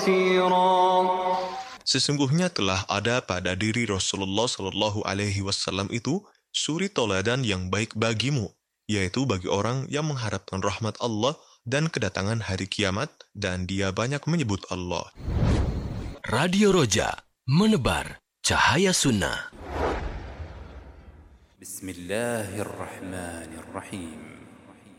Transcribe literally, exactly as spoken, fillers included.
Sesungguhnya telah ada pada diri Rasulullah Shallallahu Alaihi Wasallam itu suri toladan yang baik bagimu, yaitu bagi orang yang mengharapkan rahmat Allah dan kedatangan hari kiamat, dan dia banyak menyebut Allah. Radio Roja, menebar cahaya sunnah. Bismillahirrahmanirrahim.